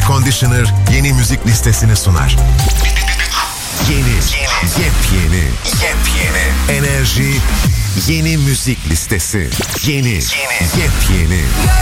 Conditioner yeni müzik listesini sunar. Yepyeni enerji, yeni müzik listesi. Yepyeni.